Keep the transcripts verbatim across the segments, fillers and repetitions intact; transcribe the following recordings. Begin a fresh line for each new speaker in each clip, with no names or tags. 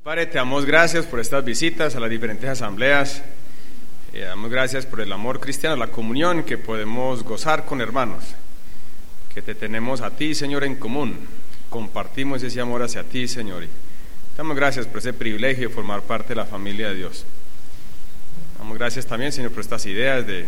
Padre, te damos gracias por estas visitas a las diferentes asambleas. Te damos gracias por el amor cristiano, la comunión que podemos gozar con hermanos, que te tenemos a ti, Señor, en común. Compartimos ese amor hacia ti, Señor. Y te damos gracias por ese privilegio de formar parte de la familia de Dios. Te damos gracias también, Señor, por estas ideas de,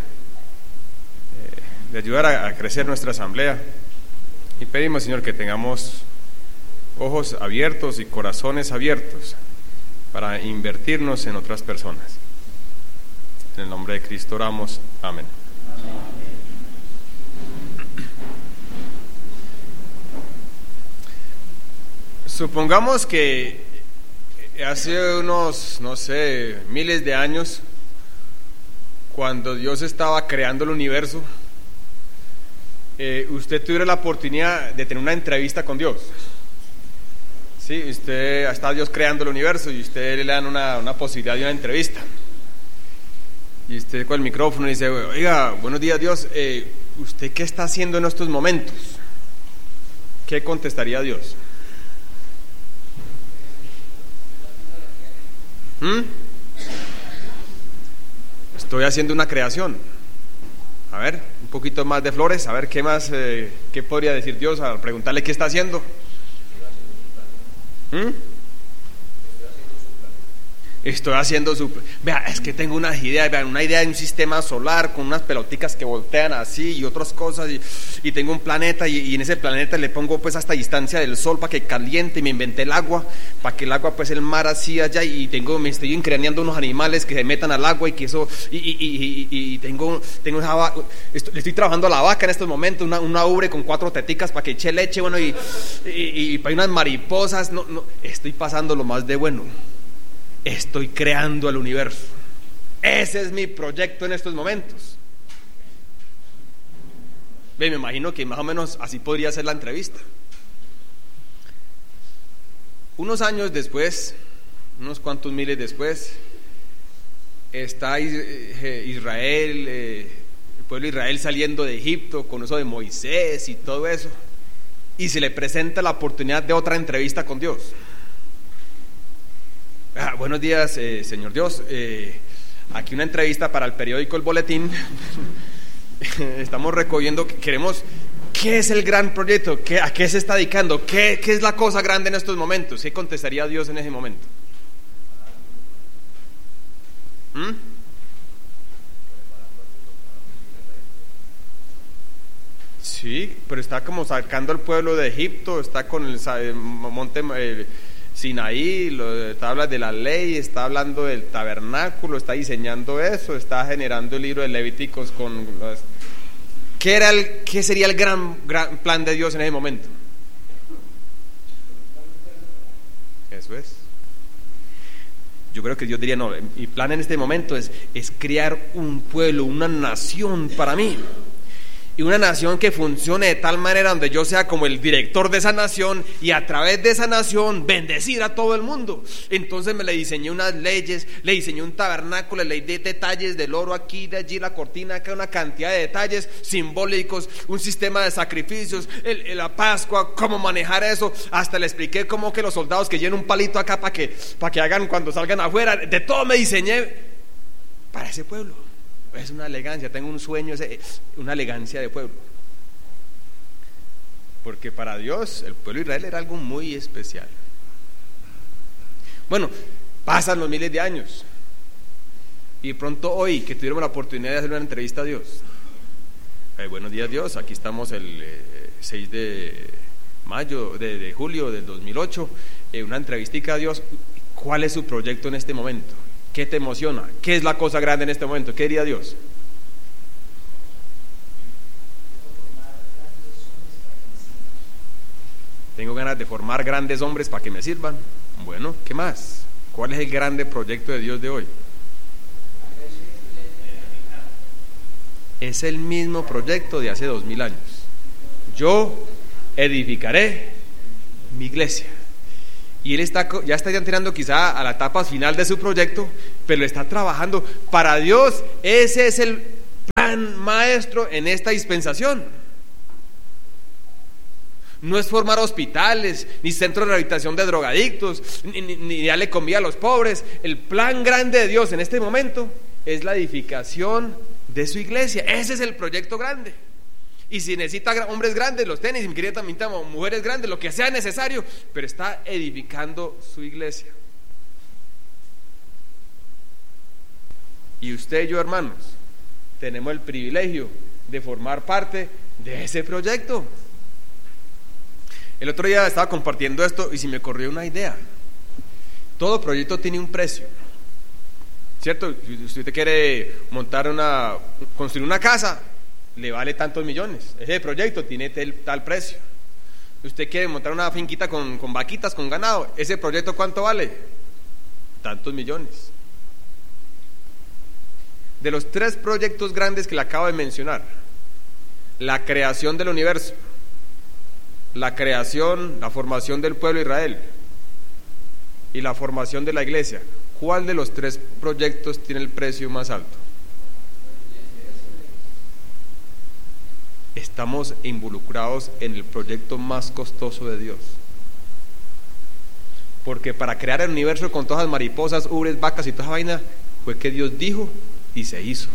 de ayudar a, a crecer nuestra asamblea. Y pedimos, Señor, que tengamos ojos abiertos y corazones abiertos para invertirnos en otras personas. En el nombre de Cristo oramos. Amén. Supongamos que hace unos, no sé, miles de años, cuando Dios estaba creando el universo, eh, usted tuviera la oportunidad de tener una entrevista con Dios. Sí, usted está Dios creando el universo y usted le dan una, una posibilidad de una entrevista. Y usted con el micrófono y dice: oiga, buenos días, Dios, eh, ¿usted qué está haciendo en estos momentos? ¿Qué contestaría Dios? ¿Mm? Estoy haciendo una creación. A ver, un poquito más de flores, a ver qué más, eh, qué podría decir Dios al preguntarle qué está haciendo. ¿Mm? Estoy haciendo su... Vea, es que tengo unas ideas, vean, una idea de un sistema solar con unas peloticas que voltean así y otras cosas, y, y tengo un planeta y, y en ese planeta le pongo pues hasta distancia del sol para que caliente, y me inventé el agua, para que el agua pues el mar así allá, y tengo, me estoy increando unos animales que se metan al agua y que eso, y, y, y, y, y tengo, tengo esa, estoy, le estoy trabajando a la vaca en estos momentos, una, una ubre con cuatro teticas para que eche leche, bueno, y, y, y, y para unas mariposas, no, no, estoy pasando lo más de bueno. Estoy creando el universo. Ese es mi proyecto en estos momentos. Ve, me imagino que más o menos así podría ser la entrevista. Unos años después, unos cuantos miles después, está Israel, el pueblo de Israel saliendo de Egipto con eso de Moisés y todo eso, y se le presenta la oportunidad de otra entrevista con Dios. Ah, buenos días, eh, señor Dios, eh, aquí una entrevista para el periódico El Boletín. Estamos recogiendo, queremos, ¿qué es el gran proyecto? ¿Qué, ¿A qué se está dedicando? ¿Qué, ¿Qué es la cosa grande en estos momentos? ¿Qué contestaría Dios en ese momento? ¿Mm? Sí, pero está como sacando al pueblo de Egipto, está con el, el monte... El, Sinaí, lo, está hablando de la ley, está hablando del tabernáculo, está diseñando eso, está generando el libro de Levíticos con las... ¿Qué era el, qué sería el gran, gran plan de Dios en ese momento? Eso es. Yo creo que Dios diría: no, mi plan en este momento es, es crear un pueblo, una nación para mí. Y una nación que funcione de tal manera donde yo sea como el director de esa nación, y a través de esa nación bendecir a todo el mundo. Entonces me le diseñé unas leyes, le diseñé un tabernáculo, le di detalles del oro aquí, de allí, la cortina acá, una cantidad de detalles simbólicos, un sistema de sacrificios, el, el, la Pascua, cómo manejar eso. Hasta le expliqué cómo que los soldados que lleven un palito acá para que, para que hagan cuando salgan afuera. De todo me diseñé para ese pueblo. Es una elegancia, tengo un sueño, una elegancia de pueblo. Porque para Dios el pueblo de Israel era algo muy especial. Bueno, pasan los miles de años y pronto hoy que tuvimos la oportunidad de hacer una entrevista a Dios. Eh, buenos días, Dios, aquí estamos el eh, seis de mayo, de, de julio del dos mil ocho, eh, una entrevistica a Dios. ¿Cuál es su proyecto en este momento? ¿Qué te emociona? ¿Qué es la cosa grande en este momento? ¿Qué diría Dios? Tengo ganas de formar grandes hombres para que me sirvan. Bueno, ¿qué más? ¿Cuál es el grande proyecto de Dios de hoy? Es el mismo proyecto de hace dos mil años. Yo edificaré mi iglesia. Y él está, ya está entrando quizá a la etapa final de su proyecto, pero está trabajando. Para Dios ese es el plan maestro en esta dispensación. No es formar hospitales, ni centros de rehabilitación de drogadictos, ni, ni, ni darle comida a los pobres. El plan grande de Dios en este momento es la edificación de su iglesia. Ese es el proyecto grande. Y si necesita hombres grandes, los tenis, si quiere también mujeres grandes, lo que sea necesario, pero está edificando su iglesia. Y usted y yo, hermanos, tenemos el privilegio de formar parte de ese proyecto. El otro día estaba compartiendo esto y se me ocurrió una idea. Todo proyecto tiene un precio, ¿cierto? Si usted quiere montar una, construir una casa, le vale tantos millones. Ese proyecto tiene tal, tal precio. Usted quiere montar una finquita con, con vaquitas, con ganado, ese proyecto ¿cuánto vale? Tantos millones. De los tres proyectos grandes que le acabo de mencionar, la creación del universo, la creación, la formación del pueblo de Israel y la formación de la iglesia, ¿cuál de los tres proyectos tiene el precio más alto? Estamos involucrados en el proyecto más costoso de Dios, porque para crear el universo con todas las mariposas, ubres, vacas y toda esa vaina, fue que Dios dijo y se hizo.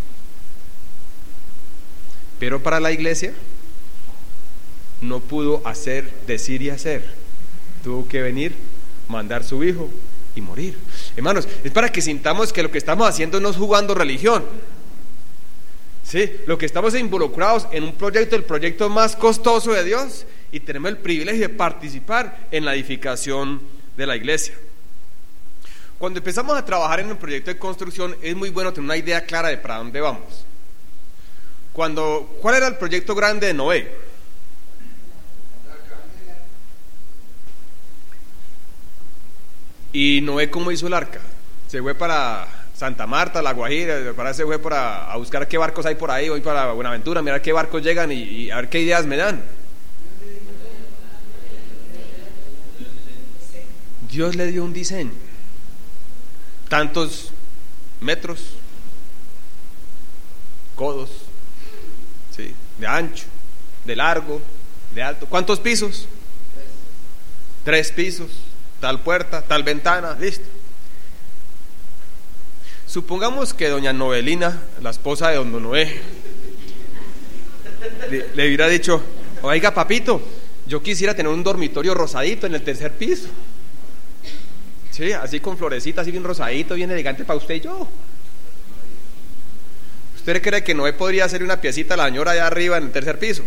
Pero para la iglesia no pudo hacer, decir y hacer. Tuvo que venir, mandar su hijo y morir. Hermanos, es para que sintamos que lo que estamos haciendo no es jugando religión. Sí, lo que estamos involucrados en un proyecto, el proyecto más costoso de Dios, y tenemos el privilegio de participar en la edificación de la iglesia. Cuando empezamos a trabajar en un proyecto de construcción, es muy bueno tener una idea clara de para dónde vamos. Cuando, ¿cuál era el proyecto grande de Noé? ¿Y Noé cómo hizo el arca? Se fue para Santa Marta, La Guajira, para se fue para, a buscar qué barcos hay por ahí, voy para Buenaventura, mirar qué barcos llegan y, y a ver qué ideas me dan. Dios le dio un diseño. Tantos metros, codos, ¿sí? De ancho, de largo, de alto. ¿Cuántos pisos? Tres, Tres pisos, tal puerta, tal ventana, listo. Supongamos que doña Novelina, la esposa de don Noé, le, le hubiera dicho: oiga, papito, yo quisiera tener un dormitorio rosadito en el tercer piso. Sí, así con florecitas, así bien rosadito, bien elegante para usted y yo. ¿Usted cree que Noé podría hacer una piecita a la señora allá arriba en el tercer piso?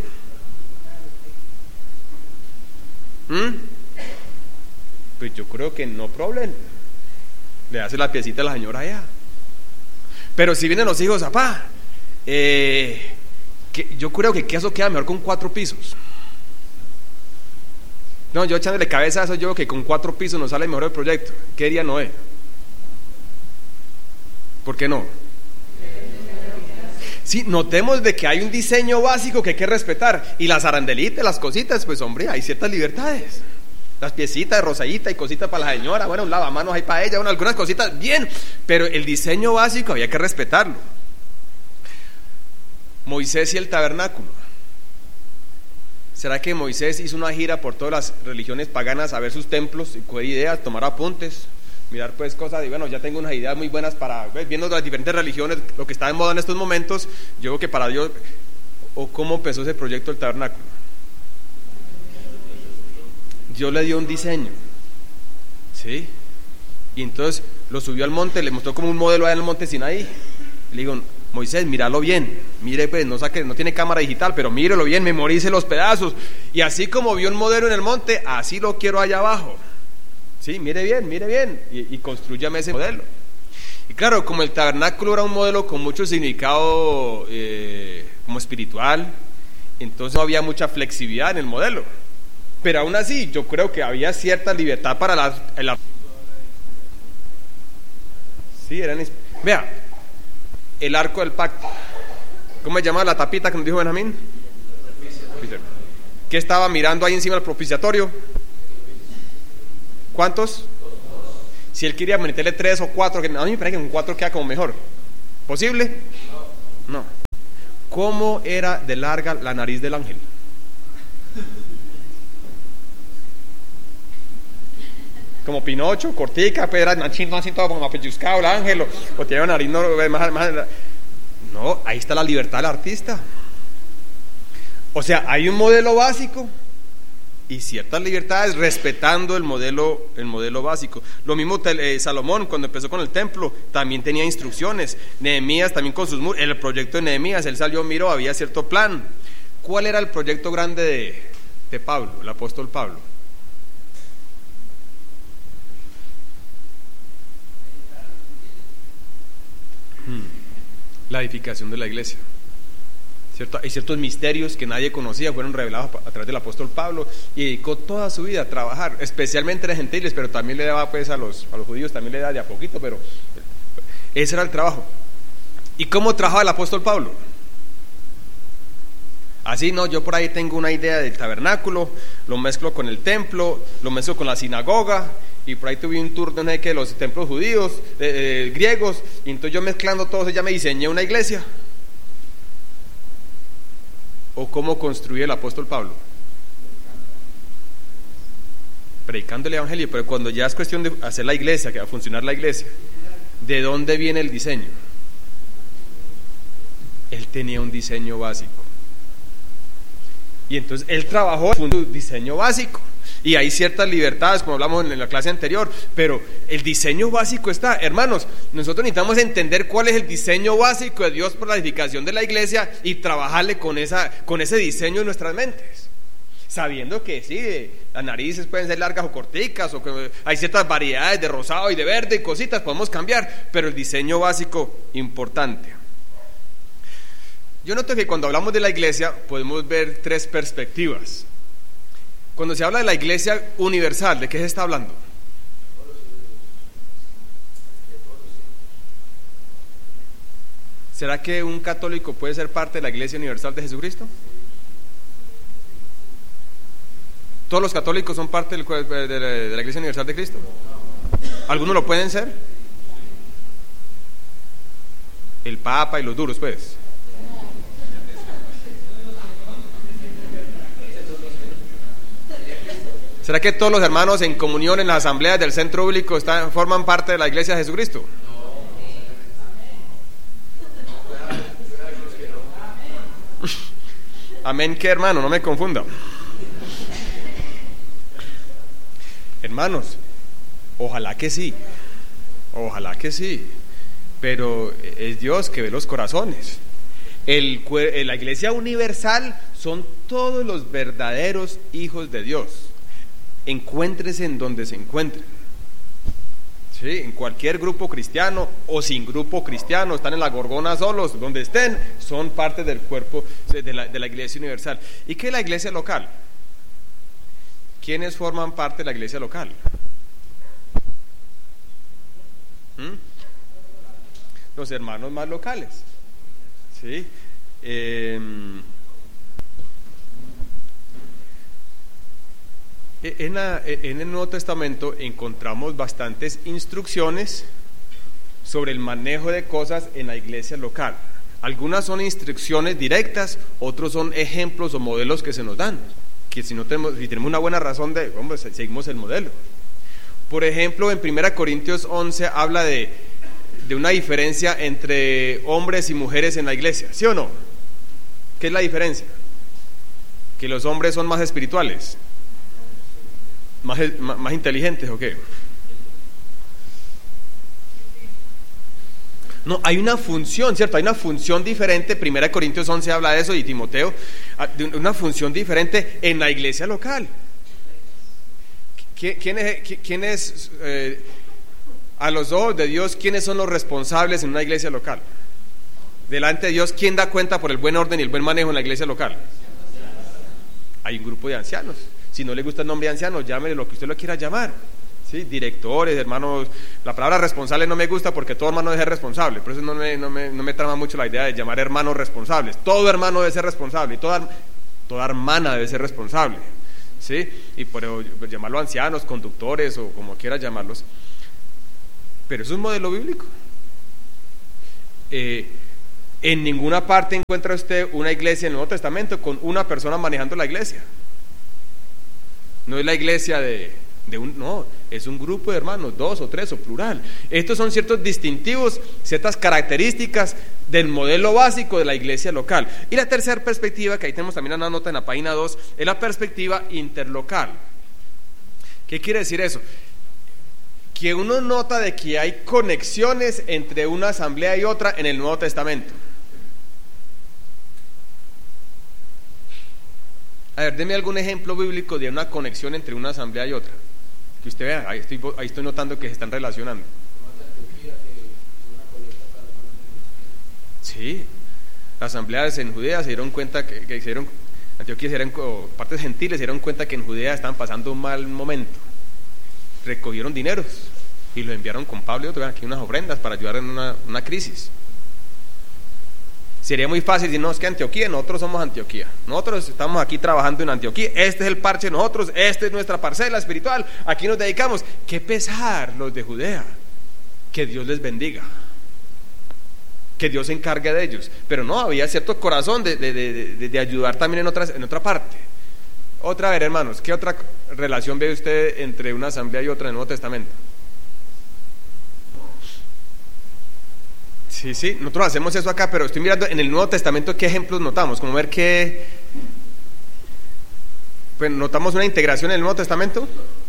¿Mm? Pues yo creo que no problema. Le hace la piecita a la señora allá. Pero si vienen los hijos, papá, eh, que yo creo que eso queda mejor con cuatro pisos. No, yo echándole cabeza a eso, yo creo que con cuatro pisos nos sale mejor el proyecto. ¿Qué diría Noé? ¿Por qué no? Sí, notemos de que hay un diseño básico que hay que respetar. Y las arandelitas, las cositas, pues hombre, hay ciertas libertades. Las piecitas de rosadita y cositas para la señora, bueno, un lavamanos ahí para ella, bueno, algunas cositas, bien. Pero el diseño básico había que respetarlo. Moisés y el tabernáculo. ¿Será que Moisés hizo una gira por todas las religiones paganas a ver sus templos y coger ideas, tomar apuntes, mirar pues cosas? Y bueno, ya tengo unas ideas muy buenas para, ¿ves? Viendo las diferentes religiones, lo que está de moda en estos momentos. Yo creo que para Dios, o cómo empezó ese proyecto del tabernáculo. Dios le dio un diseño, ¿sí? Y entonces lo subió al monte, le mostró como un modelo allá en el monte Sinaí. Le digo: Moisés, míralo bien, mire pues, no saque, no tiene cámara digital, pero mírelo bien, memorice los pedazos. Y así como vio un modelo en el monte, así lo quiero allá abajo. Sí, mire bien, mire bien, y, y construyame ese modelo. Y claro, como el tabernáculo era un modelo con mucho significado eh, como espiritual, entonces no había mucha flexibilidad en el modelo. Pero aún así, yo creo que había cierta libertad para la... la... Sí, eran... Vea, el arco del pacto. ¿Cómo se llama la tapita que nos dijo Benjamín? ¿Qué estaba mirando ahí encima del propiciatorio? ¿Cuántos? Si él quería meterle tres o cuatro, que a mí me parece que con cuatro queda como mejor. ¿Posible? No. ¿Cómo era de larga la nariz del ángel? como Pinocho, cortica, pedra, nachín, no así todo como apelluscado, el ángel, o, o tiene una nariz, no, más, más, no, ahí está la libertad del artista. O sea, hay un modelo básico y ciertas libertades respetando el modelo, el modelo básico. Lo mismo eh, Salomón cuando empezó con el templo también tenía instrucciones. Nehemías también con sus muros. El proyecto de Nehemías, él salió, miró, había cierto plan. ¿Cuál era el proyecto grande de, de Pablo, el apóstol Pablo? Hmm. La edificación de la iglesia. ¿Cierto? Hay ciertos misterios que nadie conocía, fueron revelados a través del apóstol Pablo, y dedicó toda su vida a trabajar, especialmente a los gentiles, pero también le daba pues a los, a los judíos, también le daba de a poquito, pero ese era el trabajo. ¿Y cómo trabajaba el apóstol Pablo? Así, no, yo por ahí tengo una idea del tabernáculo, lo mezclo con el templo, lo mezclo con la sinagoga, y por ahí tuve un tour de, de los templos judíos, eh, eh, griegos, y entonces yo mezclando todo eso ya me diseñé una iglesia. ¿O cómo construye el apóstol Pablo? Predicando el evangelio. Pero cuando ya es cuestión de hacer la iglesia, que va a funcionar la iglesia, ¿de dónde viene el diseño? Él tenía un diseño básico, y entonces él trabajó en un diseño básico, y hay ciertas libertades como hablamos en la clase anterior, pero el diseño básico está. Hermanos, nosotros necesitamos entender cuál es el diseño básico de Dios para la edificación de la iglesia y trabajarle con, esa, con ese diseño en nuestras mentes, sabiendo que sí, las narices pueden ser largas o corticas, o que hay ciertas variedades de rosado y de verde y cositas, podemos cambiar, pero el diseño básico importante. Yo noto que cuando hablamos de la iglesia podemos ver tres perspectivas. Cuando se habla de la iglesia universal, ¿de qué se está hablando? ¿Será que un católico puede ser parte de la iglesia universal de Jesucristo? ¿Todos los católicos son parte del, de, la, de la iglesia universal de Cristo? ¿Algunos lo pueden ser? El Papa y los duros, pues. ¿Será que todos los hermanos en comunión en las asambleas del centro bíblico están, forman parte de la iglesia de Jesucristo? Amén, que hermano, no me confunda. Hermanos, ojalá que sí, ojalá que sí, pero es Dios que ve los corazones. El, la iglesia universal son todos los verdaderos hijos de Dios. Encuéntrese en donde se encuentren, ¿sí? En cualquier grupo cristiano o sin grupo cristiano, están en la Gorgona solos, donde estén, son parte del cuerpo de la, de la iglesia universal. ¿Y qué es la iglesia local? ¿Quiénes forman parte de la iglesia local? ¿Mm? Los hermanos más locales, ¿sí? Eh, En, la, en el Nuevo Testamento encontramos bastantes instrucciones sobre el manejo de cosas en la iglesia local. Algunas son instrucciones directas, otros son ejemplos o modelos que se nos dan, que si no tenemos, si tenemos una buena razón de, hombre, seguimos el modelo. Por ejemplo, en primera Corintios once habla de, de una diferencia entre hombres y mujeres en la iglesia, ¿sí o no? ¿Qué es la diferencia? Que los hombres son más espirituales, Más, más, más inteligentes, ¿o qué? No, hay una función, ¿cierto? Hay una función diferente. Primera Corintios once habla de eso, y Timoteo, de una función diferente en la iglesia local. ¿Quién es, quién es eh, a los ojos de Dios, quiénes son los responsables en una iglesia local? Delante de Dios, ¿quién da cuenta por el buen orden y el buen manejo en la iglesia local? Hay un grupo de ancianos. Si no le gusta el nombre de anciano, llámele lo que usted lo quiera llamar, ¿sí? Directores, hermanos. La palabra responsable no me gusta porque todo hermano debe ser responsable. Por eso no me, no me, no me trama mucho la idea de llamar hermanos responsables. Todo hermano debe ser responsable y toda, toda hermana debe ser responsable, ¿sí? Y por, por llamarlo ancianos, conductores o como quiera llamarlos. Pero es un modelo bíblico. Eh, en ninguna parte encuentra usted una iglesia en el Nuevo Testamento con una persona manejando la iglesia. No es la iglesia de, de un... No, es un grupo de hermanos, dos o tres o plural. Estos son ciertos distintivos, ciertas características del modelo básico de la iglesia local. Y la tercera perspectiva, que ahí tenemos también una nota en la página dos, es la perspectiva interlocal. ¿Qué quiere decir eso? Que uno nota de que hay conexiones entre una asamblea y otra en el Nuevo Testamento. A ver, deme algún ejemplo bíblico de una conexión entre una asamblea y otra. Que usted vea, ahí estoy, ahí estoy notando que se están relacionando. Sí, las asambleas en Judea se dieron cuenta que, que hicieron, Antioquía, se dieron, partes gentiles se dieron cuenta que en Judea estaban pasando un mal momento. Recogieron dineros y lo enviaron con Pablo y otro, aquí unas ofrendas para ayudar en una, una crisis. Sería muy fácil decir, no, es que Antioquía, nosotros somos Antioquía, nosotros estamos aquí trabajando en Antioquía, este es el parche de nosotros, esta es nuestra parcela espiritual, aquí nos dedicamos. Qué pesar los de Judea, que Dios les bendiga, que Dios se encargue de ellos, pero no, había cierto corazón de, de, de, de, de ayudar también en, otras, en otra parte. Otra vez, hermanos, ¿qué otra relación ve usted entre una asamblea y otra en el Nuevo Testamento? Sí, sí, nosotros hacemos eso acá, pero estoy mirando en el Nuevo Testamento qué ejemplos notamos, como ver qué... Pues notamos una integración en el Nuevo Testamento.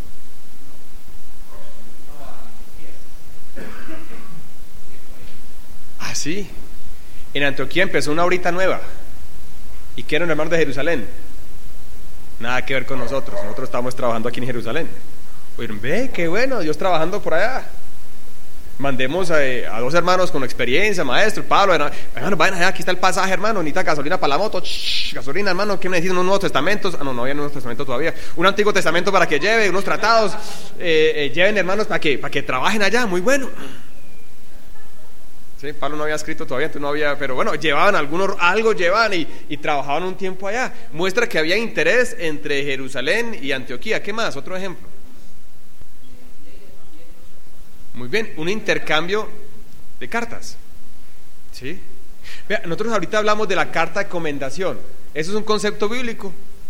Ah, sí. En Antioquía empezó una horita nueva. ¿Y qué eran hermanos de Jerusalén? Nada que ver con nosotros, nosotros estamos trabajando aquí en Jerusalén. Oye, ve, qué bueno, Dios trabajando por allá. Mandemos a, a dos hermanos con experiencia, maestro, Pablo, hermano, hermano, vayan allá, aquí está el pasaje, hermano, necesita gasolina para la moto, shh, gasolina, hermano, ¿qué me necesitan? Unos Nuevos Testamentos, ah, no, no había Nuevos Testamentos todavía, un Antiguo Testamento para que lleve, unos tratados, eh, eh, lleven hermanos para que, para que trabajen allá, muy bueno. Sí, Pablo no había escrito todavía, entonces no había, pero bueno, llevaban algunos, algo llevaban y, y trabajaban un tiempo allá, muestra que había interés entre Jerusalén y Antioquía. ¿Qué más? Otro ejemplo. Muy bien, un intercambio de cartas. ¿Sí? Vea, nosotros ahorita hablamos de la carta de comendación. Eso es un concepto bíblico.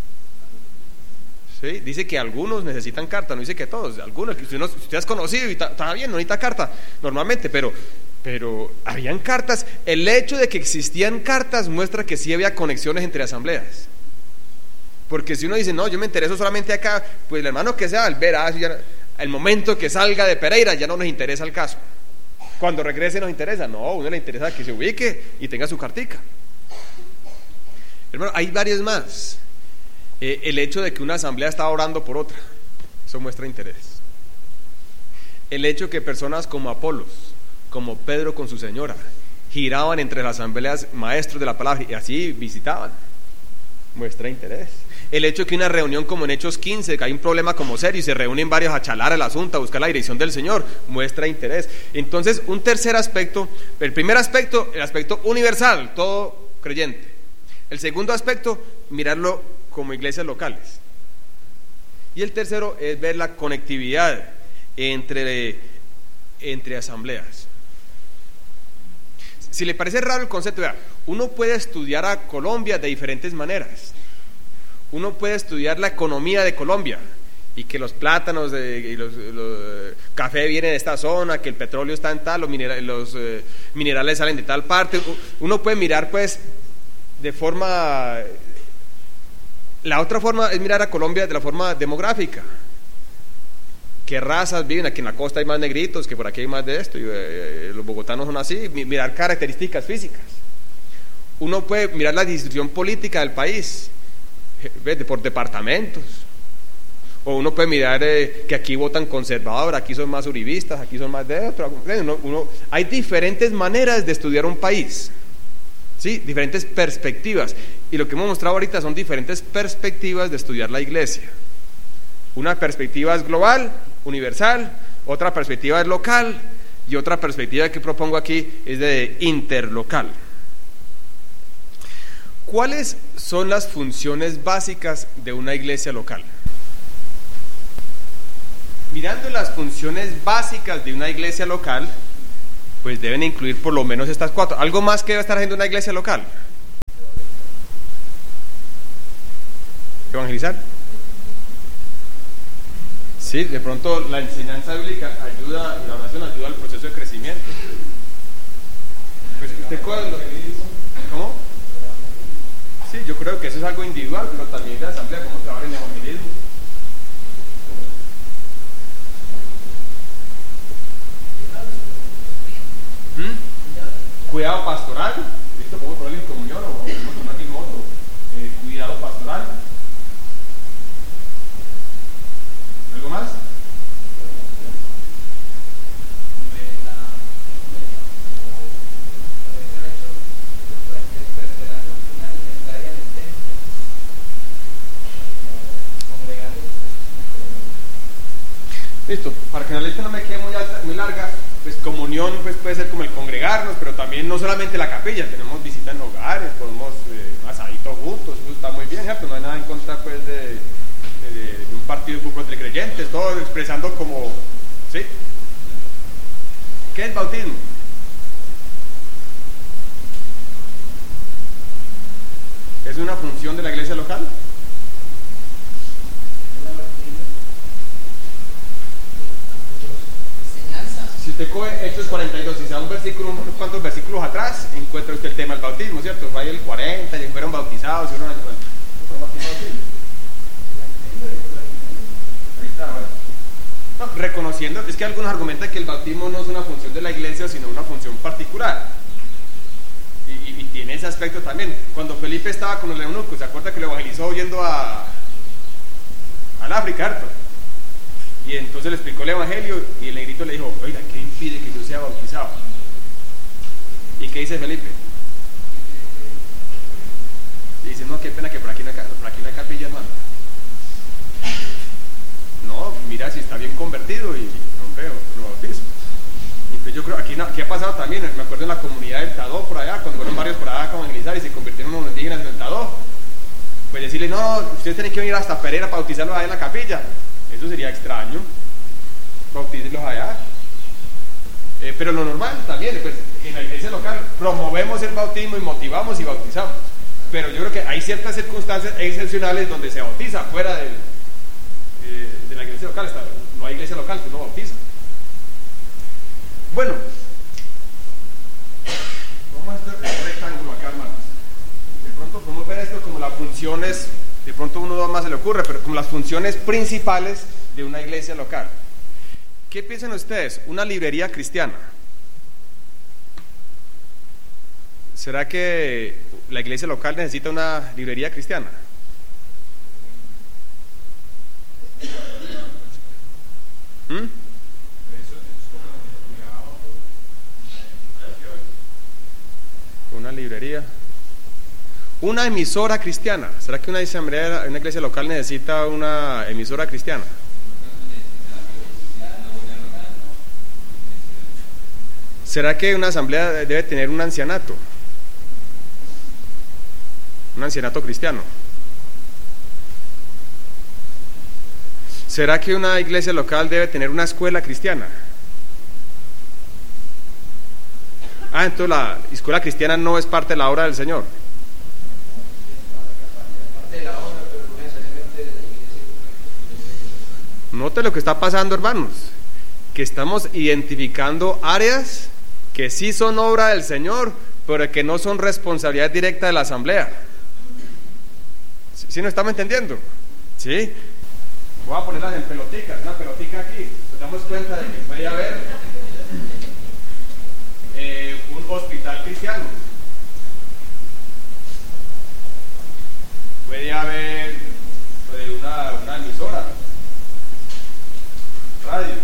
¿Sí? Dice que algunos necesitan carta, no dice que todos, algunos, que si usted es conocido y está bien, no necesita carta normalmente, pero, pero habían cartas. El hecho de que existían cartas muestra que sí había conexiones entre asambleas. Porque si uno dice, no, yo me intereso solamente acá, pues el hermano que sea, al ver, ah, ya, el momento que salga de Pereira ya no nos interesa el caso. Cuando regrese nos interesa. No, a uno le interesa que se ubique y tenga su cartica. Hermano, hay varios más. Eh, el hecho de que una asamblea está orando por otra, eso muestra interés. El hecho que personas como Apolos, como Pedro con su señora, giraban entre las asambleas maestros de la palabra y así visitaban, muestra interés. El hecho de que una reunión como en Hechos quince, que hay un problema como serio y se reúnen varios a chalar el asunto, a buscar la dirección del Señor, muestra interés. Entonces, un tercer aspecto, el primer aspecto, el aspecto universal, todo creyente. El segundo aspecto, mirarlo como iglesias locales. Y el tercero es ver la conectividad entre, entre asambleas. Si le parece raro el concepto, vea, uno puede estudiar a Colombia de diferentes maneras. Uno puede estudiar la economía de Colombia y que los plátanos de, y los, los café vienen de esta zona, que el petróleo está en tal, los, minera, los eh, minerales salen de tal parte. Uno puede mirar pues de forma, la otra forma es mirar a Colombia de la forma demográfica. ¿Qué razas viven? Aquí en la costa hay más negritos, que por aquí hay más de esto, y, eh, los bogotanos son así. Mirar características físicas. Uno puede mirar la distribución política del país por departamentos, o uno puede mirar eh, que aquí votan conservador, aquí son más uribistas, aquí son más de otro. Uno, uno, hay diferentes maneras de estudiar un país, ¿sí? Diferentes perspectivas, y lo que hemos mostrado ahorita son diferentes perspectivas de estudiar la iglesia. Una perspectiva es global, universal, otra perspectiva es local, y otra perspectiva que propongo aquí es de interlocal. ¿Cuáles son las funciones básicas de una iglesia local? Mirando las funciones básicas de una iglesia local, pues deben incluir por lo menos estas cuatro. ¿Algo más que debe estar haciendo una iglesia local? ¿Evangelizar? Sí, de pronto la enseñanza bíblica ayuda, y la oración ayuda al proceso de crecimiento. Pues usted cuál lo que dice. ¿Cómo? Sí, yo creo que eso es algo individual, pero también de asamblea, cómo trabajar en evangelismo. ¿Mm? Cuidado pastoral, ¿listo? Podemos ponerlo en comunión o podemos tomar aquí otro. Eh, cuidado pastoral. ¿Algo más? Listo, para que la lista no me quede muy, alta, muy larga, pues comunión pues puede ser como el congregarnos, pero también no solamente la capilla, tenemos visitas en hogares, podemos eh, un asadito juntos, eso está muy bien, ¿cierto? No hay nada en contra pues de, de, de un partido de fútbol entre creyentes, todo expresando como, ¿sí? ¿Qué es el bautismo? ¿Es una función de la iglesia local? Si usted coge Hechos cuarenta y dos y se da un versículo, unos cuantos versículos atrás, encuentra usted el tema del bautismo, ¿cierto? Fue ahí el cuarenta, y fueron bautizados, y uno, bueno, ¿fue bautizado? Ahí está, bueno. No, reconociendo, es que algunos argumentan que el bautismo no es una función de la iglesia, sino una función particular. Y, y, y tiene ese aspecto también. Cuando Felipe estaba con el eunuco, ¿se acuerda que lo evangelizó yendo a al África, ¿cierto? Y entonces le explicó el evangelio y el negrito le dijo, oiga, ¿qué impide que yo sea bautizado? ¿Y qué dice Felipe? Y dice, no, qué pena que por aquí no hay, por aquí no hay capilla, hermano. No, mira si está bien convertido y, hombre, lo bautizo. Y entonces yo creo, aquí, aquí ha pasado también, me acuerdo en la comunidad del Tadó por allá, cuando fueron varios por allá a evangelizar y se convirtieron en unos indígenas en el Tadó. Pues decirle, no, ustedes tienen que venir hasta Pereira para bautizarlos allá en la capilla. Eso sería extraño, bautícenlos allá. Eh, pero lo normal también, pues en la iglesia local promovemos el bautismo y motivamos y bautizamos. Pero yo creo que hay ciertas circunstancias excepcionales donde se bautiza fuera de, eh, de la iglesia local. Está, no hay iglesia local que no bautiza. Bueno, vamos a este rectángulo acá, hermanos. De pronto podemos ver esto como las funciones. De pronto uno o dos más se le ocurre, pero como las funciones principales de una iglesia local. ¿Qué piensan ustedes? Una librería cristiana. ¿Será que la iglesia local necesita una librería cristiana? ¿Mm? Una librería. Una emisora cristiana. ¿Será que una asamblea, una iglesia local necesita una emisora cristiana? ¿Será que una asamblea debe tener un ancianato? Un ancianato cristiano. ¿Será que una iglesia local debe tener una escuela cristiana? Ah, entonces la escuela cristiana no es parte de la obra del Señor. Note lo que está pasando, hermanos, que estamos identificando áreas que sí son obra del Señor, pero que no son responsabilidad directa de la asamblea. ¿Sí, sí nos estamos entendiendo? ¿Sí? Voy a ponerlas en peloticas, una pelotica aquí. Nos damos cuenta de que puede haber eh, un hospital cristiano. Puede haber pues, una, una emisora, radio.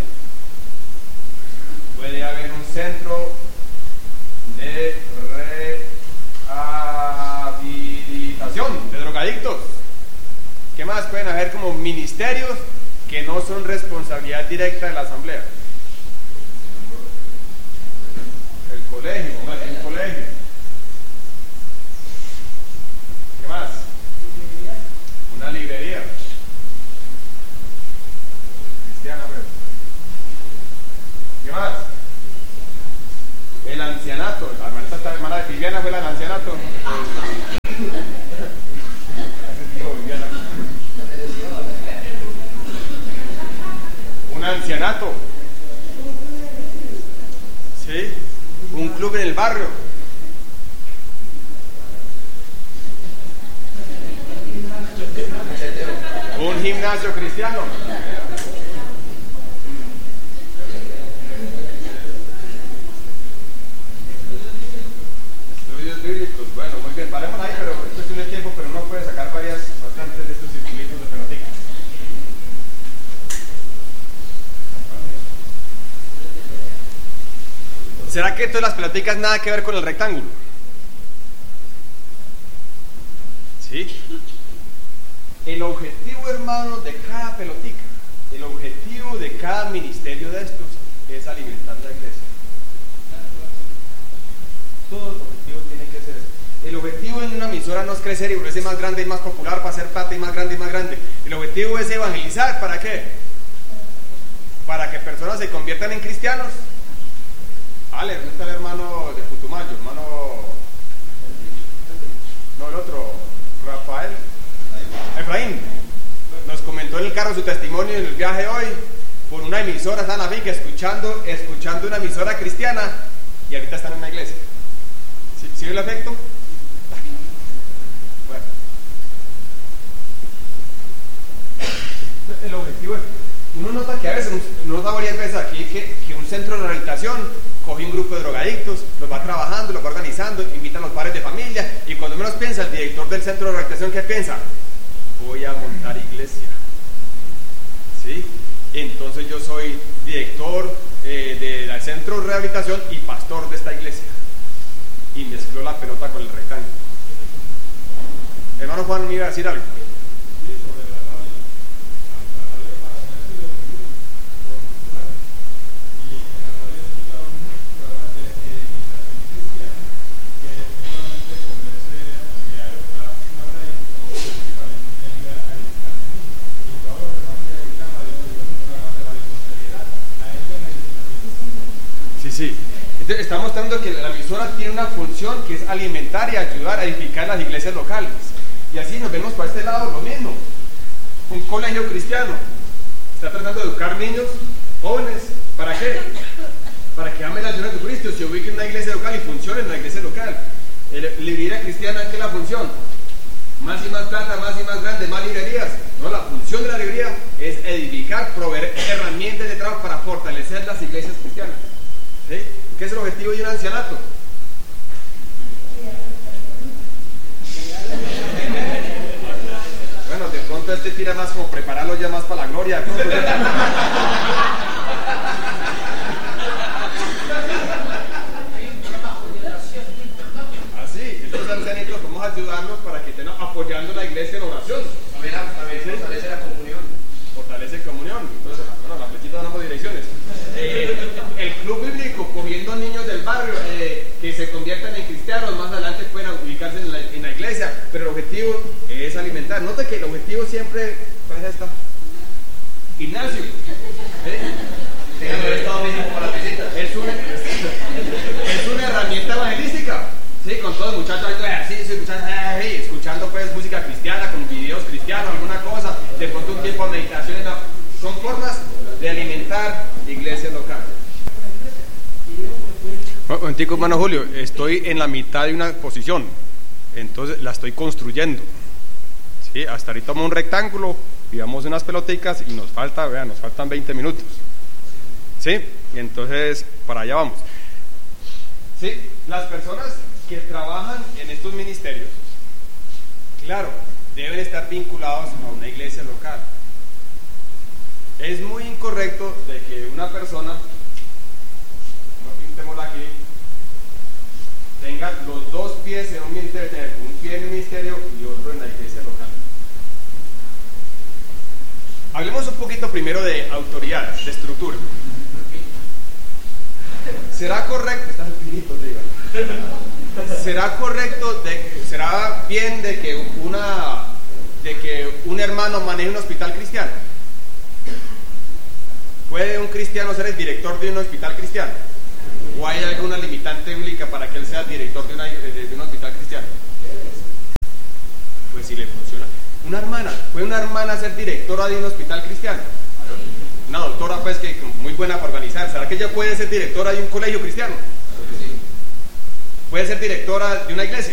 Puede haber un centro de rehabilitación de drogadictos. ¿Qué más? Pueden haber como ministerios que no son responsabilidad directa de la asamblea. El colegio, un colegio. ¿Qué más? Una librería cristiana, pues. ¿Qué más? El ancianato. La hermana, esta hermana de Viviana fue el ancianato. ancianato. ¿Sí? Un club en el barrio. Un gimnasio cristiano. Estudios bíblicos. Bueno, muy bien, paremos ahí, pero esto tiene tiempo, pero uno puede sacar varias, bastantes de estos circulitos de pelotica. ¿Será que todas las peloticas nada que ver con el rectángulo? ¿Sí? El objetivo, hermano, de cada pelotica, el objetivo de cada ministerio de estos es alimentar la iglesia. Todos los objetivos tienen que ser eso. El objetivo en una emisora no es crecer y volverse más grande y más popular para hacer plata y más grande y más grande. El objetivo es evangelizar. ¿Para qué? Para que personas se conviertan en cristianos. Ale, ¿dónde está el hermano de Putumayo? Hermano... No, el otro, Rafael. Efraín. Nos comentó en el carro su testimonio en el viaje hoy por una emisora, están a que escuchando, escuchando una emisora cristiana y ahorita están en una iglesia. ¿Sí, ¿sí ve el efecto? Bueno. El objetivo es, uno nota que a veces, uno nota varias veces aquí que, que un centro de rehabilitación coge un grupo de drogadictos, los va trabajando, los va organizando, invitan a los padres de familia y cuando menos piensa el director del centro de rehabilitación, ¿qué piensa? Voy a montar iglesia. ¿Sí? Entonces yo soy director eh, del centro de rehabilitación y pastor de esta iglesia. Y mezcló la pelota con el rectángulo. Hermano Juan, ¿me iba a decir algo? Sí, entonces está mostrando que la emisora tiene una función que es alimentar y ayudar a edificar las iglesias locales. Y así nos vemos para este lado lo mismo. Un colegio cristiano está tratando de educar niños, jóvenes, ¿para qué? Para que amen la Señor Jesucristo, se ubiquen en una iglesia local y funcionen en la iglesia local. La librería cristiana, ¿qué es la función? Más y más plata, más y más grande, más librerías. No, la función de la librería es edificar, proveer herramientas de trabajo para fortalecer las iglesias cristianas. ¿Sí? ¿Qué es el objetivo de un ancianato? Bueno, de pronto este tira más como prepararlo ya más para la gloria. Así, estos ancianitos vamos a ayudarnos para que estén apoyando la iglesia en oración. También, también ¿sí? Fortalece la comunión. Fortalece comunión. Entonces, bueno, la flechita dan ambas direcciones. Eh, el club bíblico cogiendo niños del barrio eh, que se conviertan en cristianos, más adelante pueden ubicarse en la, en la iglesia, pero el objetivo es alimentar. Nota que el objetivo siempre, ¿cuál es esta? Gimnasio. ¿Eh? Es una, es una herramienta evangelística. Sí, con todos los muchachos así, escuchando pues música cristiana, con videos cristianos, alguna cosa, de pronto un tiempo de meditación, son formas de alimentar iglesia local. Un momentico, hermano Julio, estoy en la mitad de una exposición, entonces la estoy construyendo. ¿Sí? Hasta ahorita tomamos un rectángulo, digamos unas peloticas y nos falta, vean, nos faltan veinte minutos. ¿Sí? Entonces, para allá vamos. ¿Sí? Las personas que trabajan en estos ministerios, claro, deben estar vinculados a una iglesia local. Es muy incorrecto de que una persona, no pintémosla aquí, tenga los dos pies en un ministerio, un pie en el ministerio y otro en la iglesia local. Hablemos un poquito primero de autoridad, de estructura. ¿Será correcto? Estás finito, te digo. ¿Será correcto, de, será bien de que una, de que un hermano maneje un hospital cristiano? ¿Puede un cristiano ser el director de un hospital cristiano? ¿O hay alguna limitante bíblica para que él sea director de, una, de, de un hospital cristiano? Pues si le funciona. Una hermana, ¿puede una hermana ser directora de un hospital cristiano? una doctora pues que muy buena para organizar, ¿será que ella puede ser directora de un colegio cristiano? ¿Puede ser directora de una iglesia?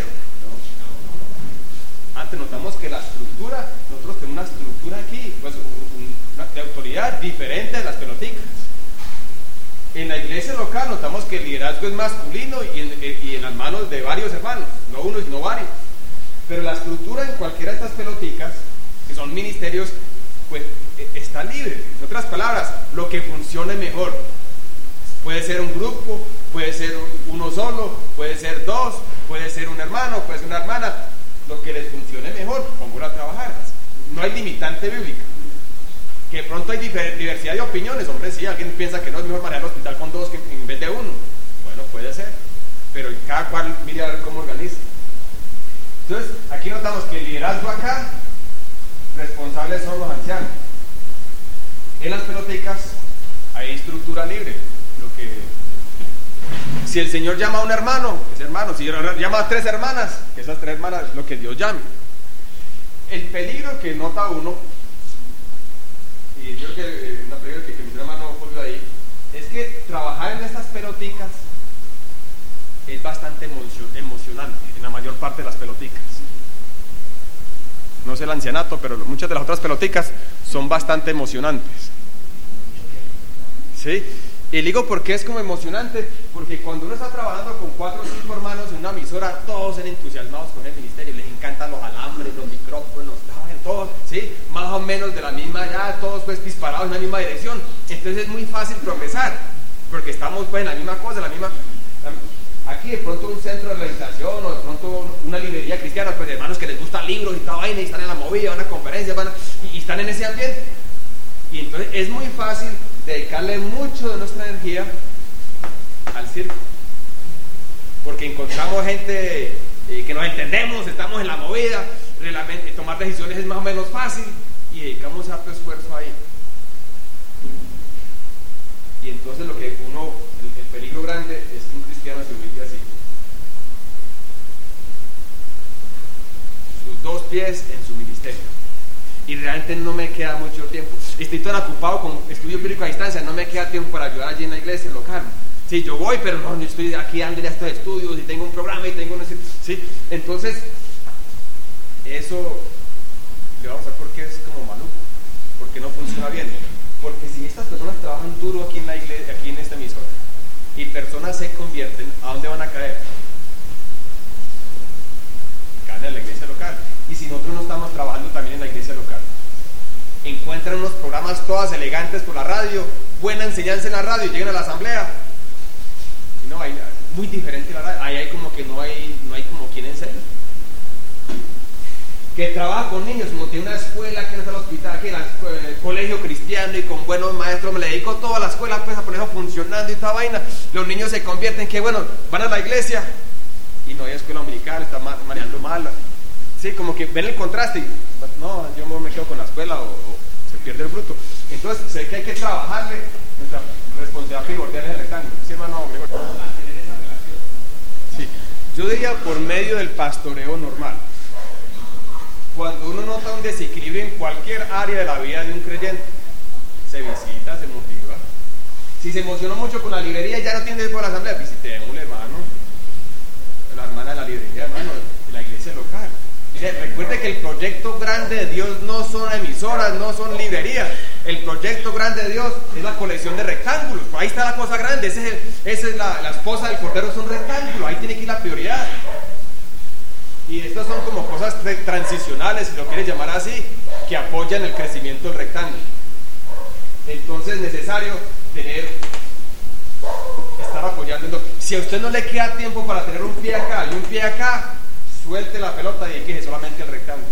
Antes notamos que la estructura, nosotros tenemos una estructura aquí, pues una, de autoridad diferente de las peloticas. En la iglesia local notamos que el liderazgo es masculino y en, y en las manos de varios hermanos, no uno sino varios. Pero la estructura en cualquiera de estas peloticas, que son ministerios, pues está libre. En otras palabras, lo que funcione mejor. Puede ser un grupo, puede ser uno solo, puede ser dos, puede ser un hermano, puede ser una hermana. Lo que les funcione mejor, pongo a trabajar. No hay limitante bíblica. Que de pronto hay diversidad de opiniones. Hombre, sí, alguien piensa que no es mejor manejar el hospital con dos que en vez de uno. Bueno, puede ser. Pero cada cual mire a ver cómo organiza. Entonces, aquí notamos que el liderazgo acá, responsables son los ancianos. En las peloticas hay estructura libre. Lo que, si el Señor llama a un hermano, es hermano. Si llama a tres hermanas, que esas tres hermanas es lo que Dios llame. El peligro que nota uno, y yo creo que una película que, que mi hermano volvió ahí, es que trabajar en estas peloticas es bastante emocionante en la mayor parte de las peloticas. No sé el ancianato, pero muchas de las otras peloticas son bastante emocionantes. ¿Sí? Y digo porque es como emocionante, porque cuando uno está trabajando con cuatro o cinco hermanos en una emisora, todos son entusiasmados con el ministerio, les encantan los alambres, los micrófonos, todos, ¿sí? Más o menos de la misma, ya todos pues disparados en la misma dirección. Entonces es muy fácil progresar, porque estamos pues en la misma cosa, la misma. Aquí de pronto un centro de realización o de pronto una librería cristiana, pues hermanos que les gustan libros y toda vaina y están en la movida, van a conferencias, van a, y, y están en ese ambiente. Y entonces es muy fácil dedicarle mucho de nuestra energía al circo, porque encontramos gente eh, que nos entendemos, estamos en la movida, realmente tomar decisiones es más o menos fácil y dedicamos harto esfuerzo ahí. Y entonces lo que uno, el, el peligro grande es que un cristiano se ubique así, sus dos pies en su ministerio. Y realmente no me queda mucho tiempo. Estoy tan ocupado con estudio bíblico a distancia, no me queda tiempo para ayudar allí en la iglesia local. Sí, yo voy, pero no, yo estoy aquí dándole a estos estudios y tengo un programa y tengo un... Sí, entonces, eso le vamos a ver por qué es como maluco, porque no funciona bien. Porque si estas personas trabajan duro aquí en la iglesia, aquí en esta emisora, y personas se convierten, ¿a dónde van a caer? Caen en la iglesia local. Y si nosotros no estamos trabajando también en la iglesia local, encuentran unos programas todas elegantes por la radio, buena enseñanza en la radio, llegan a la asamblea y no, hay muy diferente la radio, ahí hay como que no hay, no hay como quien enseña. Que trabaja con niños, como tiene una escuela que no es el hospital, que es el colegio cristiano y con buenos maestros, me le dedico toda la escuela pues a ponerlo funcionando y toda vaina, los niños se convierten, que bueno, van a la iglesia y no hay escuela dominical, está manejando mal. Sí, como que ven el contraste y, no, yo me quedo con la escuela o, o se pierde el fruto. Entonces, sé que hay que trabajarle nuestra responsabilidad primordial en el rectángulo. ¿Sí, hermano? Sí, yo diría por medio del pastoreo normal. Cuando uno nota un desequilibrio en cualquier área de la vida de un creyente, se visita, se motiva. Si se emocionó mucho con la librería, ya no tiene que ir por la asamblea, visitémosle, hermano. La hermana de la librería, hermano, de la iglesia local. Recuerde que el proyecto grande de Dios no son emisoras, no son librerías. El proyecto grande de Dios es la colección de rectángulos. Ahí está la cosa grande. Ese es el, esa es la, la esposa del cordero, es un rectángulo. Ahí tiene que ir la prioridad. Y estas son como cosas transicionales, si lo quieres llamar así, que apoyan el crecimiento del rectángulo. Entonces es necesario tener, estar apoyando. Si a usted no le queda tiempo para tener un pie acá y un pie acá, suelte la pelota y dedique solamente al rectángulo.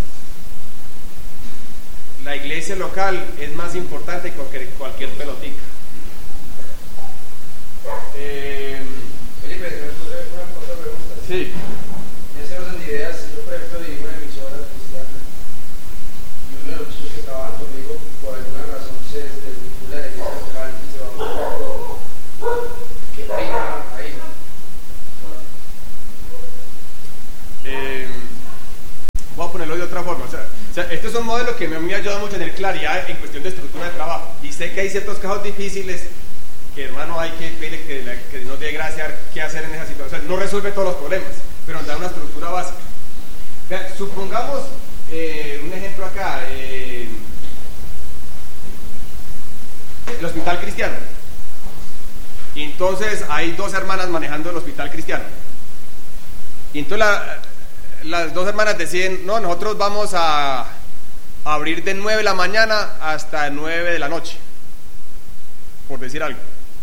La iglesia local es más importante que cualquier pelotica. Eh,
Felipe, ¿me puedo hacer una otra pregunta?
Sí.
En ese orden de ideas, yo por ejemplo dirijo una emisora cristiana y uno de los chicos que trabajan conmigo por alguna razón se desvincula de la iglesia local y se va a un poco. ¿Qué prima ahí?
Eh, voy a ponerlo de otra forma. O sea, o sea, estos son es un modelo que a mí me ayuda mucho a tener claridad en cuestión de estructura de trabajo. Y sé que hay ciertos casos difíciles que, hermano, hay que pedirle que, que nos dé gracia qué hacer en esa situación. No resuelve todos los problemas, pero nos da una estructura básica. Vean, supongamos eh, un ejemplo acá, eh, el hospital cristiano. Y entonces hay dos hermanas manejando el hospital cristiano. Y entonces la, las dos hermanas deciden, no, nosotros vamos a, a abrir de nueve de la mañana hasta nueve de la noche, por decir algo.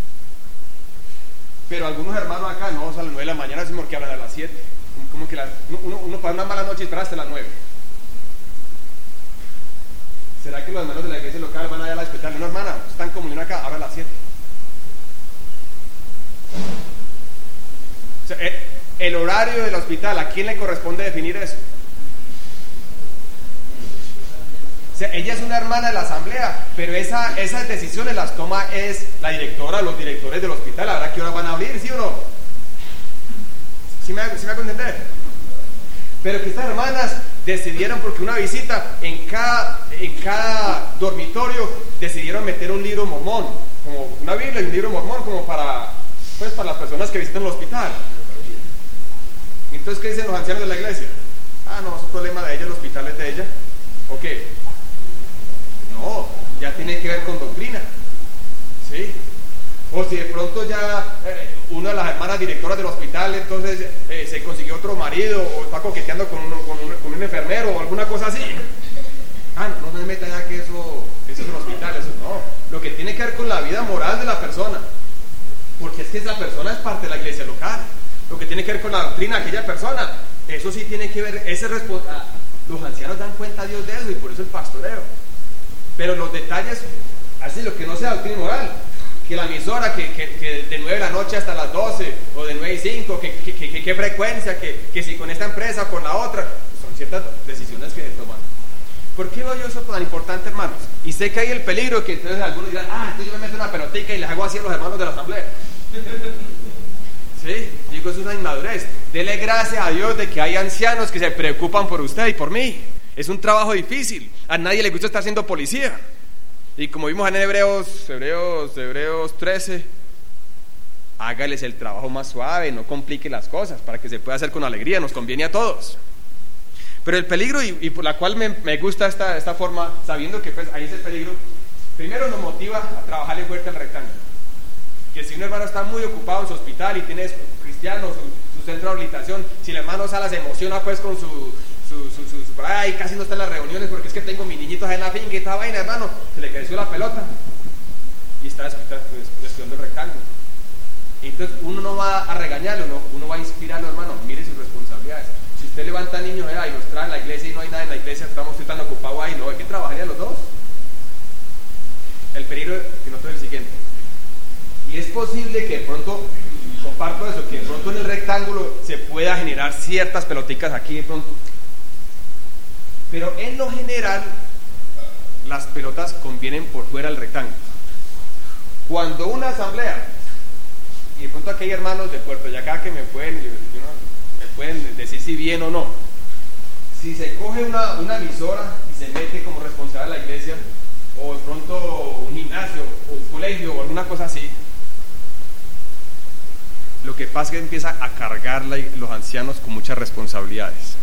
Pero algunos hermanos acá, no, a las nueve de la mañana, sino que hablan a las siete. Como que la, uno, uno para una mala noche espera hasta las nueve. ¿Será que los hermanos de la iglesia local van a ir al hospital? No, hermana, están como una acá, ahora a las siete. O sea, el, el horario del hospital, ¿a quién le corresponde definir eso? O sea, ella es una hermana de la asamblea, pero esa, esas decisiones las toma es la directora, los directores del hospital. ¿Ahora qué hora van a abrir, sí o no? ¿Sí me, sí me hago entender? Pero que estas hermanas decidieron, porque una visita en cada, en cada dormitorio, decidieron meter un libro mormón, como una Biblia y un libro mormón, como para, pues, para las personas que visitan el hospital. Entonces, ¿qué dicen los ancianos de la iglesia? Ah, no, es un problema de ella, el hospital es de ella. ¿O qué? No, ya tiene que ver con doctrina. ¿Sí? O si de pronto ya eh, una de las hermanas directoras del hospital entonces eh, se consiguió otro marido o está coqueteando con un, con, un, con un enfermero o alguna cosa así. Ah, no, no se meta ya que eso, eso es el hospital, eso no. Lo que tiene que ver con la vida moral de la persona, porque es que esa persona es parte de la iglesia local. Lo que tiene que ver con la doctrina de aquella persona, eso sí tiene que ver, ese respo- ah, los ancianos dan cuenta a Dios de eso y por eso el pastoreo. Pero los detalles, así lo que no sea doctrina moral, que la emisora, que, que, que de nueve de la noche hasta las doce, o de nueve y cinco, que, que, que, que, que frecuencia, que, que si con esta empresa o con la otra, son ciertas decisiones que se toman. ¿Por qué veo yo eso tan importante, hermanos? Y sé que hay el peligro que entonces algunos dirán, ah, entonces yo me meto una pelotica y les hago así a los hermanos de la asamblea. Sí, digo, eso es una inmadurez. Dele gracias a Dios de que hay ancianos que se preocupan por usted y por mí. Es un trabajo difícil, a nadie le gusta estar siendo policía. Y como vimos en Hebreos, Hebreos, Hebreos trece, hágales el trabajo más suave, no complique las cosas, para que se pueda hacer con alegría, nos conviene a todos. Pero el peligro, y, y por la cual me, me gusta esta, esta forma, sabiendo que pues, ahí es el peligro, primero nos motiva a trabajarle fuerte al rectángulo. Que si un hermano está muy ocupado en su hospital y tiene cristianos, su, su centro de habilitación, si el hermano Sala se emociona pues con su... Su, su, su, su, ay, casi no está en las reuniones porque es que tengo mis niñitos ahí en la finca y esta vaina, hermano, se le creció la pelota y está estudiando el rectángulo. Y entonces uno no va a regañarlo, no, uno va a inspirarlo, hermano, mire sus responsabilidades. Si usted levanta niños eh, y los trae a la iglesia y no hay nada en la iglesia, estamos tan ocupados ahí, no, hay que trabajar los dos. El peligro que noto es el siguiente, y es posible que de pronto, comparto eso, que de pronto en el rectángulo se pueda generar ciertas peloticas aquí de pronto. Pero en lo general, las pelotas convienen por fuera del rectángulo. Cuando una asamblea, y de pronto aquí hay hermanos de Puerto Yacá que me pueden, me pueden decir si bien o no, si se coge una, una emisora y se mete como responsable de la iglesia, o de pronto un gimnasio, o un colegio, o alguna cosa así, lo que pasa es que empieza a cargar la, los ancianos con muchas responsabilidades.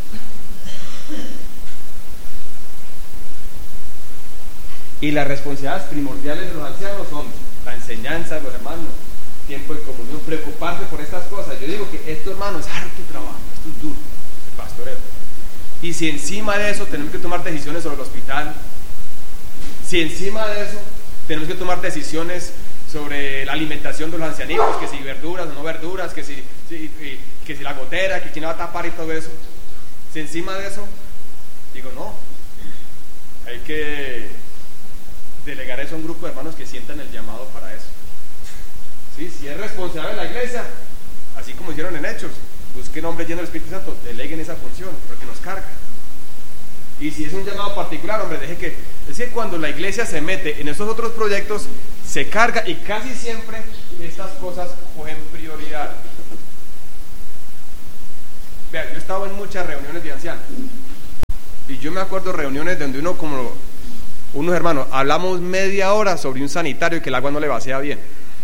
Y las responsabilidades primordiales de los ancianos son la enseñanza de los hermanos, tiempo de comunión, preocuparse por estas cosas. Yo digo que esto, hermano, es harto trabajo, esto es duro, el pastoreo. Y si encima de eso tenemos que tomar decisiones sobre el hospital, si encima de eso tenemos que tomar decisiones sobre la alimentación de los ancianitos, que si verduras o no verduras, que si, si, que si la gotera, que quién va a tapar y todo eso, si encima de eso, digo, no, hay que delegar eso a un grupo de hermanos que sientan el llamado para eso. ¿Sí? Si es responsable de la iglesia, así como hicieron en Hechos, busquen hombres llenos del Espíritu Santo, deleguen esa función, porque nos carga. Y si es un llamado particular, hombre, deje que... Es que cuando la iglesia se mete en esos otros proyectos, se carga y casi siempre estas cosas cogen prioridad. Vean, yo he estado en muchas reuniones de ancianos Y yo me acuerdo reuniones donde uno como, unos hermanos, hablamos media hora sobre un sanitario y que el agua no le vacía bien.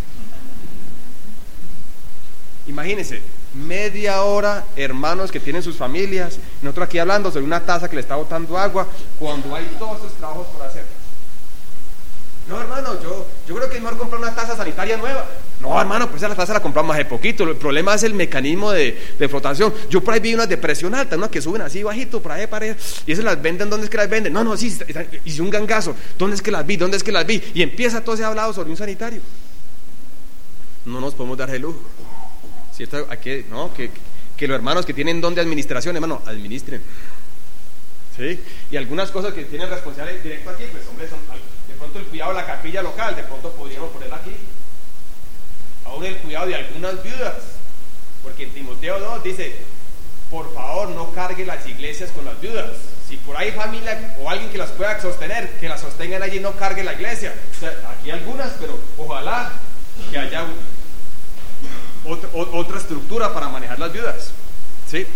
Imagínense, media hora, hermanos que tienen sus familias, nosotros aquí hablando sobre una taza que le está botando agua, cuando hay todos estos trabajos por hacer. No, hermano, yo, yo creo que es mejor comprar una taza sanitaria nueva. No, hermano, pues esa la taza la compramos hace poquito. El problema es el mecanismo de, de flotación. Yo por ahí vi unas de presión alta, ¿no? Que suben así bajito, por ahí, para ahí, y esas las venden. ¿Dónde es que las venden? No, no, sí, hice un gangazo. ¿Dónde es que las vi? ¿Dónde es que las vi? Y empieza todo ese hablado sobre un sanitario. No nos podemos dar el lujo. ¿Cierto? Aquí, no, que, que los hermanos que tienen don de administración, hermano, administren. ¿Sí? Y algunas cosas que tienen responsabilidad directo aquí, pues hombre, son, de pronto el cuidado de la capilla local, de pronto podríamos ponerla aquí. Aún el cuidado de algunas viudas, porque en Timoteo dos dice, por favor no cargue las iglesias con las viudas. Si por ahí hay familia o alguien que las pueda sostener, que las sostengan allí y no cargue la iglesia. O sea, aquí hay algunas, pero ojalá que haya otra, otra estructura para manejar las viudas. ¿Sí?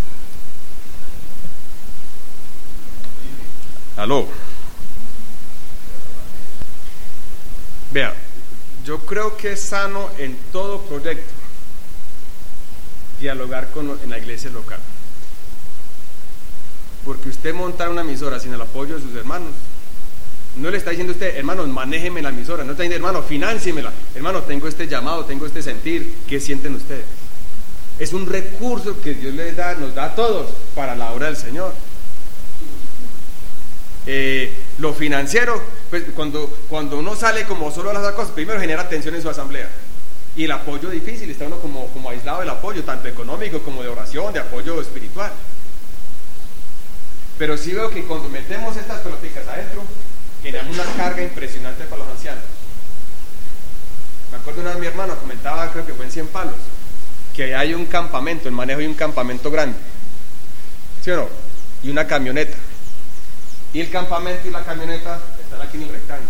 Aló. Vea, yo creo que es sano en todo proyecto dialogar con, en la iglesia local. Porque usted montar una emisora sin el apoyo de sus hermanos, no le está diciendo a usted, hermanos, manéjeme la emisora, no está diciendo, hermano, financiemela, hermano, tengo este llamado, tengo este sentir, ¿qué sienten ustedes? Es un recurso que Dios les da, nos da a todos para la obra del Señor. Eh, lo financiero, pues cuando, cuando uno sale como solo a las cosas, primero genera tensión en su asamblea. Y el apoyo difícil, está uno como, como aislado del apoyo, tanto económico como de oración, de apoyo espiritual. Pero sí veo que cuando metemos estas peloticas adentro, generamos una carga impresionante para los ancianos. Me acuerdo una vez mi hermano comentaba, creo que fue en Cien Palos, que hay un campamento, el manejo de un campamento grande, ¿sí o no? Y una camioneta. Y el campamento y la camioneta están aquí en el rectángulo.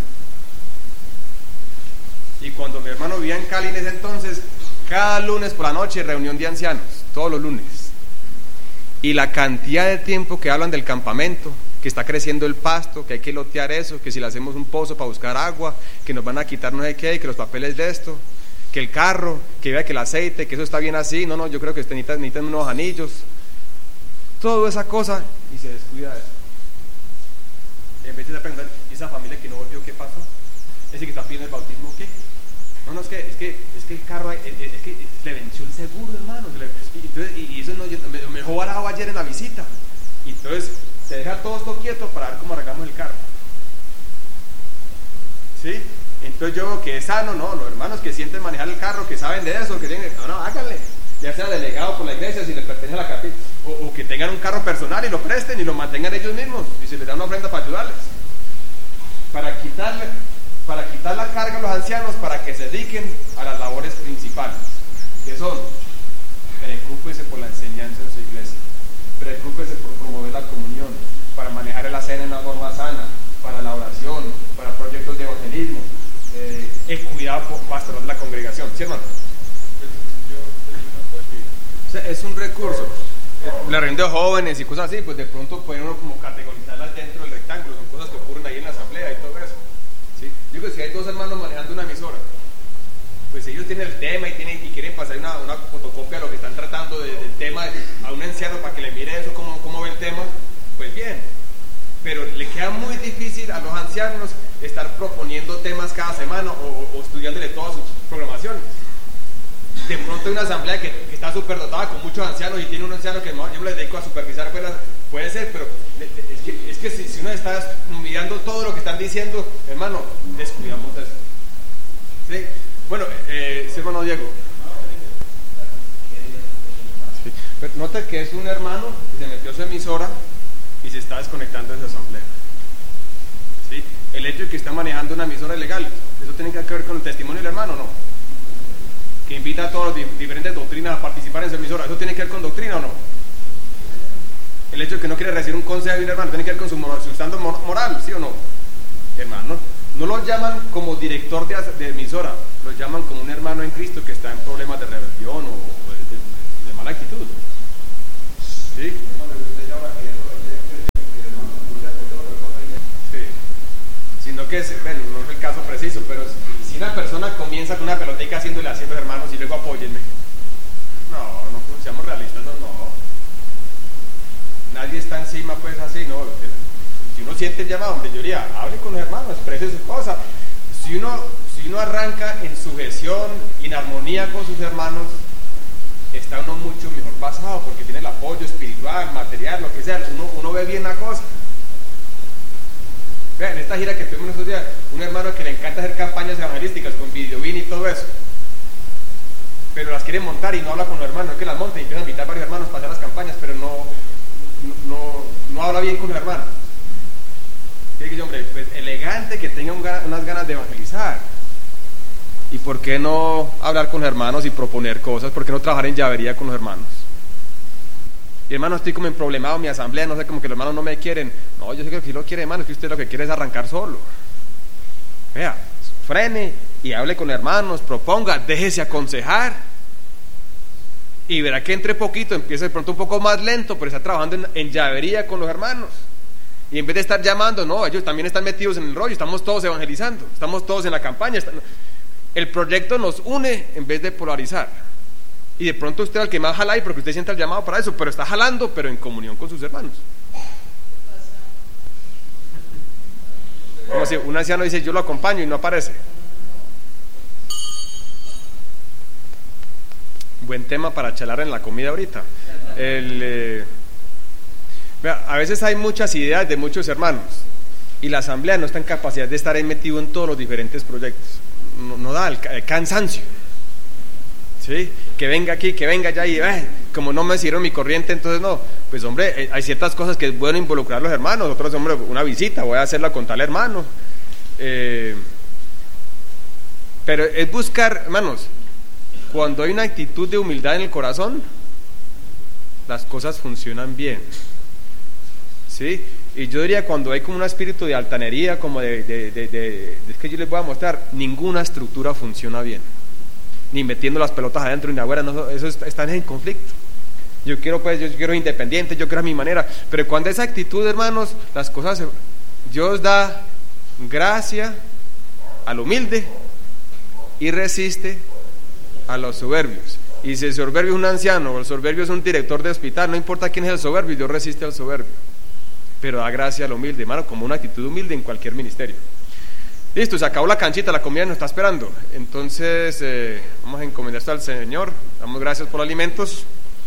Y cuando mi hermano vivía en Cali en ese entonces, cada lunes por la noche reunión de ancianos, todos los lunes. Y la cantidad de tiempo que hablan del campamento, que está creciendo el pasto, que hay que lotear eso, que si le hacemos un pozo para buscar agua, que nos van a quitar no sé qué, que los papeles de esto, que el carro, que vea que el aceite, que eso está bien así, no, no, yo creo que usted necesita, necesitan unos anillos, toda esa cosa, y se descuida de eso. En vez de preguntar, ¿y esa familia que no volvió, qué pasó? ¿Ese que está pidiendo el bautismo, qué? No, no, es que, es que, es que el carro, es, es, es que le venció el seguro, hermano, le, y, entonces, y, y eso no, me, me dejó varado ayer en la visita, y entonces se deja todo esto quieto para ver cómo arreglamos el carro. ¿Sí? Entonces yo veo que es sano, no, los hermanos que sienten manejar el carro, que saben de eso, que tienen, no, no, háganle, ya sea delegado por la iglesia, si les pertenece a la capilla, o, o que tengan un carro personal y lo presten y lo mantengan ellos mismos, y se les da una ofrenda para ayudarles, para quitarle, para quitar la carga a los ancianos, para que se dediquen a las labores principales, que son, preocúpese por la enseñanza en su iglesia, preocúpese por promover la comunión, para manejar la cena en una forma sana, para la oración, para proyectos de evangelismo, eh, el cuidado pastoral de la congregación, ¿sí, hermano? O sea, es un recurso. La reunión de jóvenes y cosas así, pues de pronto puede uno como categorizarlas dentro del rectángulo, son cosas que ocurren ahí en la asamblea y todo eso. ¿Sí? Yo digo, si hay dos hermanos manejando una emisora, pues ellos tienen el tema y, tienen, y quieren pasar una, una fotocopia de lo que están tratando de, del tema a un anciano para que le mire eso, cómo, cómo ve el tema, pues bien. Pero le queda muy difícil a los ancianos estar proponiendo temas cada semana o, o estudiándole todas sus programaciones. De pronto hay una asamblea que, que está súper dotada con muchos ancianos y tiene un anciano que yo me dedico a supervisar, puede ser, pero es que, es que si, si uno está mirando todo lo que están diciendo, hermano, descuidamos eso. ¿Sí? Bueno, eh, sí, hermano Diego. Sí. Pero nota que es un hermano que se metió a su emisora y se está desconectando de su asamblea. ¿Sí? El hecho de que está manejando una emisora ilegal, ¿eso tiene que ver con el testimonio del hermano o no? Que invita a todas las diferentes doctrinas a participar en su emisora, ¿eso tiene que ver con doctrina o no? El hecho de que no quiere recibir un consejo de un hermano, ¿tiene que ver con su, moral, su estado moral, sí o no? Hermano, no lo llaman como director de, de emisora, lo llaman como un hermano en Cristo que está en problemas de rebelión o, o de, de, de mala actitud. ¿Sí? así los hermanos y luego apóyenme. No, no, no seamos realistas, no, no. Nadie está encima, pues así, no. Si uno siente el llamado, hombre, yo diría, hable con los hermanos, exprese su cosa. Si uno, si uno arranca en sujeción y en armonía con sus hermanos, está uno mucho mejor basado, porque tiene el apoyo espiritual, material, lo que sea, uno, uno ve bien la cosa. Vean, en esta gira que tuvimos estos días, un hermano que le encanta hacer campañas evangelísticas con videobin y todo eso, pero las quiere montar y no habla con los hermanos, es que las monta y empieza a invitar a varios hermanos para hacer las campañas, pero no, no, no, no habla bien con los hermanos. Tiene que decir, hombre, pues elegante, que tenga un, unas ganas de evangelizar. ¿Y por qué no hablar con los hermanos y proponer cosas? ¿Por qué no trabajar en llavería con los hermanos? Y hermano, estoy como en problemado en mi asamblea, no sé, como que los hermanos no me quieren. No, yo sé que sí lo quiere, hermano, es que usted lo que quiere es arrancar solo. Vea, frene y hable con hermanos, proponga, déjese aconsejar. Y verá que entre poquito, empieza de pronto un poco más lento, pero está trabajando en, en llavería con los hermanos. Y en vez de estar llamando, no, ellos también están metidos en el rollo, estamos todos evangelizando, estamos todos en la campaña. Están, el proyecto nos une en vez de polarizar. Y de pronto usted es el que más jala ahí porque usted siente el llamado para eso, pero está jalando, pero en comunión con sus hermanos. Como si un anciano dice, yo lo acompaño y no aparece. Buen tema para charlar en la comida ahorita. El, eh, vea, a veces hay muchas ideas de muchos hermanos y la asamblea no está en capacidad de estar ahí metido en todos los diferentes proyectos. No, no da el, el cansancio. ¿Sí? Que venga aquí, que venga allá y eh, como no me sirve mi corriente, entonces no, pues hombre, hay ciertas cosas que es bueno involucrar a los hermanos, otros, hombre, una visita, voy a hacerla con tal hermano, eh, pero es buscar, hermanos, cuando hay una actitud de humildad en el corazón, las cosas funcionan bien, ¿sí? Y yo diría, cuando hay como un espíritu de altanería, como de, de, de, de, de es que yo les voy a mostrar, ninguna estructura funciona bien. Ni metiendo las pelotas adentro ni afuera, no, eso está en conflicto. Yo quiero pues, yo quiero independiente, yo quiero a mi manera, pero cuando esa actitud, hermanos, las cosas, Dios da gracia al humilde y resiste a los soberbios. Y si el soberbio es un anciano o el soberbio es un director de hospital, no importa quién es el soberbio, Dios resiste al soberbio, pero da gracia al humilde, hermano, como una actitud humilde en cualquier ministerio. Listo, se acabó la canchita, la comida nos está esperando. Entonces, eh, vamos a encomendar esto al Señor. Damos gracias por los alimentos.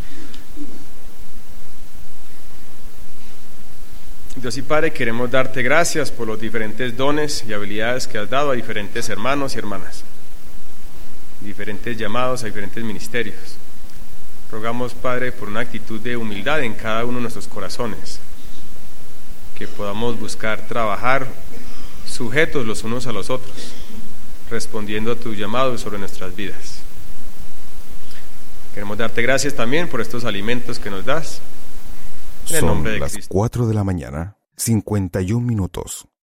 Dios y Padre, queremos darte gracias por los diferentes dones y habilidades que has dado a diferentes hermanos y hermanas, diferentes llamados a diferentes ministerios. Rogamos, Padre, por una actitud de humildad en cada uno de nuestros corazones, que podamos buscar trabajar sujetos los unos a los otros, respondiendo a tu llamado sobre nuestras vidas. Queremos darte gracias también por estos alimentos que nos das. En el nombre de Cristo.
Son las cuatro de la mañana, cincuenta y un minutos.